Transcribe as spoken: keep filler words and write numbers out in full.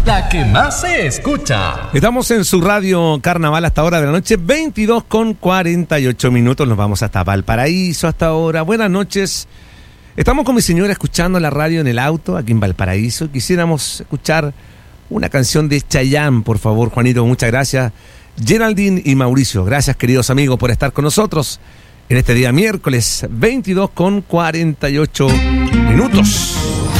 la que más se escucha. Estamos en su radio Carnaval hasta hora de la noche, veintidós con cuarenta y ocho minutos. Nos vamos hasta Valparaíso hasta ahora. Buenas noches. Estamos con mi señora escuchando la radio en el auto, aquí en Valparaíso. Quisiéramos escuchar una canción de Chayanne, por favor, Juanito, muchas gracias. Geraldine y Mauricio, gracias, queridos amigos, por estar con nosotros en este día miércoles, veintidós con cuarenta y ocho minutos.